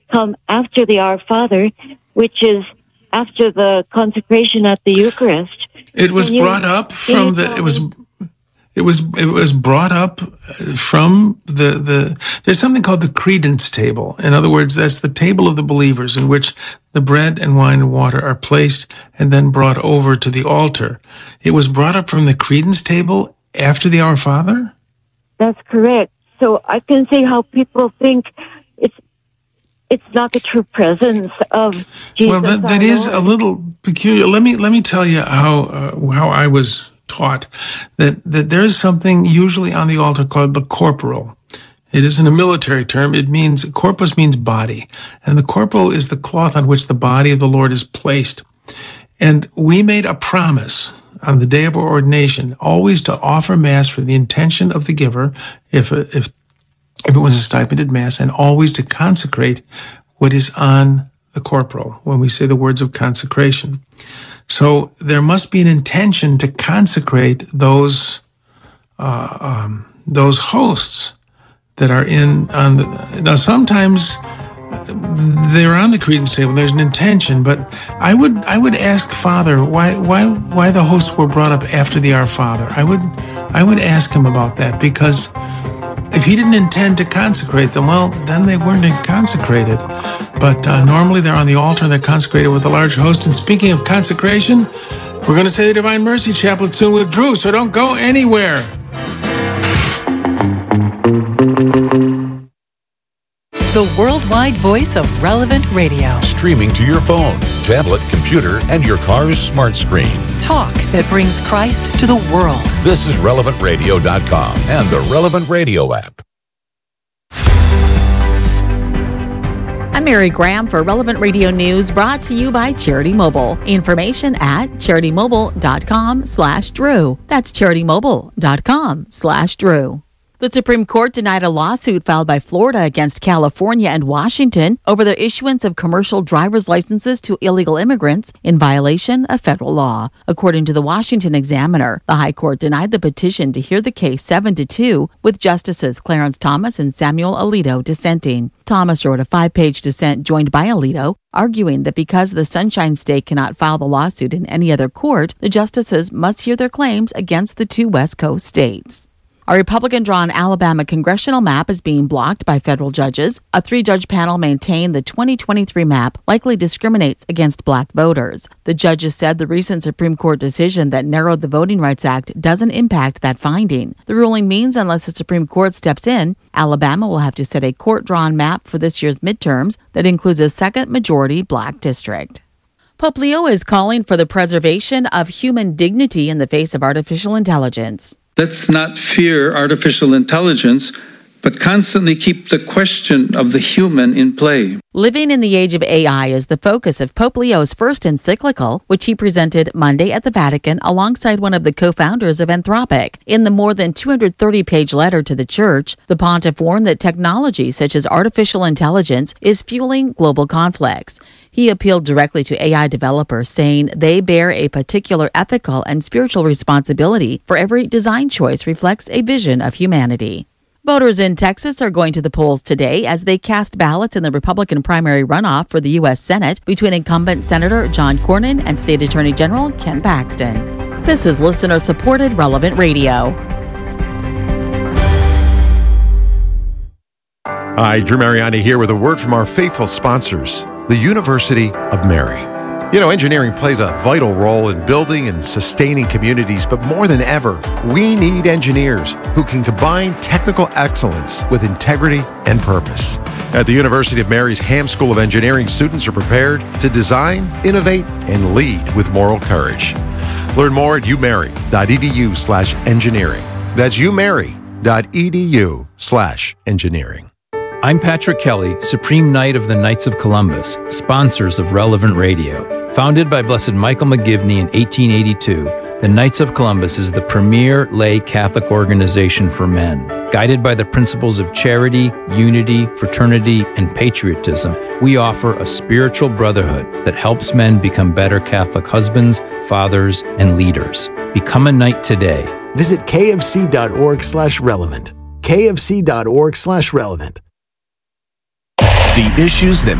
come after the Our Father, which is after the consecration at the Eucharist. It was brought up from the. It was brought up from the. There's something called the credence table. In other words, that's the table of the believers in which the bread and wine and water are placed and then brought over to the altar. It was brought up from the credence table after the Our Father? That's correct. So I can see how people think it's not the true presence of Jesus. Well, that is a little peculiar. Let me tell you how I was taught that there is something usually on the altar called the corporal. It isn't a military term. It means, corpus means body. And the corporal is the cloth on which the body of the Lord is placed. And we made a promise on the day of our ordination always to offer Mass for the intention of the giver, if it was a stipended Mass, and always to consecrate what is on the corporal when we say the words of consecration. So there must be an intention to consecrate those hosts that are now sometimes they're on the credence table. There's an intention, but I would ask Father why the hosts were brought up after the Our Father. I would ask him about that, because if he didn't intend to consecrate them, well, then they weren't consecrated. But normally they're on the altar and they're consecrated with a large host. And speaking of consecration, we're going to say the Divine Mercy Chaplet soon with Drew, so don't go anywhere. The worldwide voice of Relevant Radio. Streaming to your phone, tablet, computer, and your car's smart screen. Talk that brings Christ to the world. This is RelevantRadio.com and the Relevant Radio app. I'm Mary Graham for Relevant Radio News, brought to you by Charity Mobile. Information at CharityMobile.com/Drew. That's CharityMobile.com/Drew. The Supreme Court denied a lawsuit filed by Florida against California and Washington over their issuance of commercial driver's licenses to illegal immigrants in violation of federal law. According to the Washington Examiner, the High Court denied the petition to hear the case 7-2, with Justices Clarence Thomas and Samuel Alito dissenting. Thomas wrote a 5-page dissent joined by Alito, arguing that because the Sunshine State cannot file the lawsuit in any other court, the justices must hear their claims against the two West Coast states. A Republican-drawn Alabama congressional map is being blocked by federal judges. A 3-judge panel maintained the 2023 map likely discriminates against black voters. The judges said the recent Supreme Court decision that narrowed the Voting Rights Act doesn't impact that finding. The ruling means unless the Supreme Court steps in, Alabama will have to set a court-drawn map for this year's midterms that includes a second-majority black district. Pope Leo is calling for the preservation of human dignity in the face of artificial intelligence. Let's not fear artificial intelligence, but constantly keep the question of the human in play. Living in the age of AI is the focus of Pope Leo's first encyclical, which he presented Monday at the Vatican alongside one of the co-founders of Anthropic. In the more than 230-page letter to the Church, the pontiff warned that technology such as artificial intelligence is fueling global conflicts. He appealed directly to AI developers, saying they bear a particular ethical and spiritual responsibility for every design choice reflects a vision of humanity. Voters in Texas are going to the polls today as they cast ballots in the Republican primary runoff for the U.S. Senate between incumbent Senator John Cornyn and State Attorney General Ken Paxton. This is listener-supported Relevant Radio. Hi, Drew Mariani here with a word from our faithful sponsors, the University of Mary. You know, engineering plays a vital role in building and sustaining communities, but more than ever, we need engineers who can combine technical excellence with integrity and purpose. At the University of Mary's Ham School of Engineering, students are prepared to design, innovate, and lead with moral courage. Learn more at umary.edu/engineering. That's umary.edu/engineering. I'm Patrick Kelly, Supreme Knight of the Knights of Columbus, sponsors of Relevant Radio. Founded by Blessed Michael McGivney in 1882, the Knights of Columbus is the premier lay Catholic organization for men. Guided by the principles of charity, unity, fraternity, and patriotism, we offer a spiritual brotherhood that helps men become better Catholic husbands, fathers, and leaders. Become a knight today. Visit kfc.org/relevant. kfc.org/relevant. The issues that